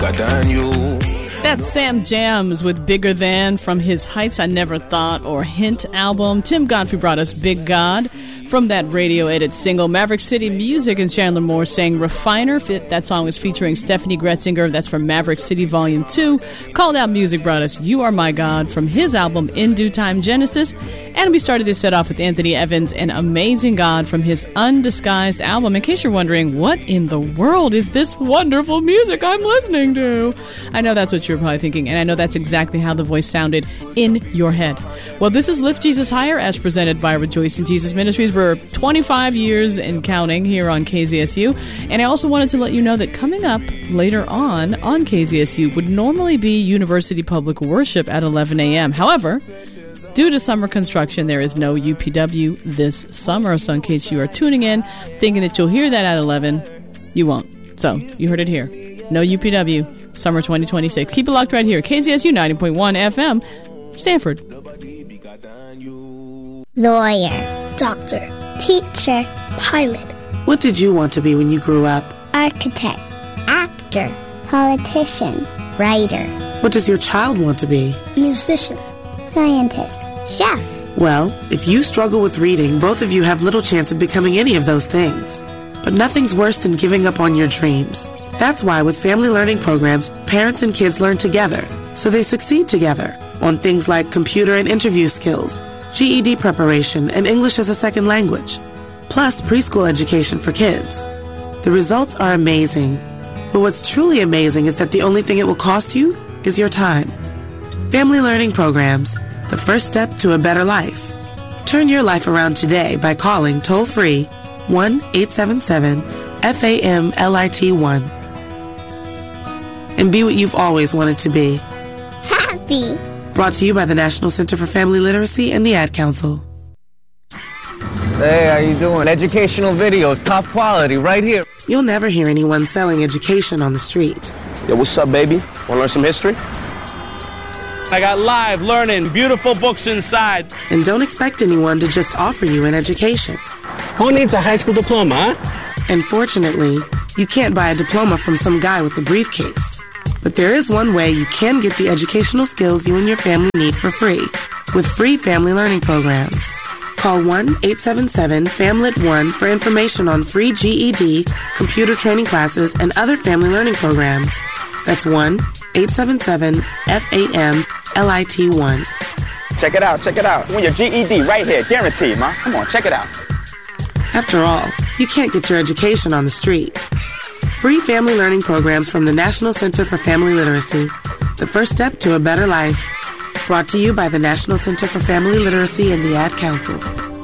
That's Sam Jams with Bigger Than from his Heights I Never Thought or Hint album. Tim Godfrey brought us Big God from that radio edit single. Maverick City Music and Chandler Moore sang Refiner. That song was featuring Stephanie Gretzinger. That's from Maverick City Volume 2. Called Out Music brought us You Are My God from his album In Due Time Genesis. And we started this set off with Anthony Evans and Amazing God from his Undisguised album. In case you're wondering, what in the world is this wonderful music I'm listening to? I know that's what you're probably thinking, and I know that's exactly how the voice sounded in your head. Well, this is Lift Jesus Higher as presented by Rejoice in Jesus Ministries. We're 25 years and counting here on KZSU. And I also wanted to let you know that coming up later on KZSU would normally be University Public Worship at 11 a.m. However, due to summer construction, there is no UPW this summer. So in case you are tuning in, thinking that you'll hear that at 11, you won't. So you heard it here. No UPW, summer 2026. Keep it locked right here. KZSU 90.1 FM, Stanford. Lawyer, doctor, teacher, pilot. What did you want to be when you grew up? architect, actor, politician, writer. What does your child want to be? Musician, scientist, chef. Well, if you struggle with reading, both of you have little chance of becoming any of those things. But nothing's worse than giving up on your dreams. That's why with family learning programs, parents and kids learn together, so they succeed together on things like computer and interview skills, GED preparation, and English as a second language, plus preschool education for kids. The results are amazing, but what's truly amazing is that the only thing it will cost you is your time. Family learning programs, the first step to a better life. Turn your life around today by calling toll-free 1-877-FAMLIT1 and be what you've always wanted to be. Happy. Brought to you by the National Center for Family Literacy and the Ad Council. Hey, how you doing? Educational videos, top quality, right here. You'll never hear anyone selling education on the street. Yo, what's up, baby? Want to learn some history? I got live learning, beautiful books inside. And don't expect anyone to just offer you an education. Who needs a high school diploma, huh? And fortunately, you can't buy a diploma from some guy with a briefcase. But there is one way you can get the educational skills you and your family need for free, with free family learning programs. Call 1-877-FAMLIT1 for information on free GED, computer training classes, and other family learning programs. That's 1-877-FAMLIT1. Check it out, check it out. You want your GED right here, guaranteed, ma. Come on, check it out. After all, you can't get your education on the street. Free family learning programs from the National Center for Family Literacy, the first step to a better life. Brought to you by the National Center for Family Literacy and the Ad Council.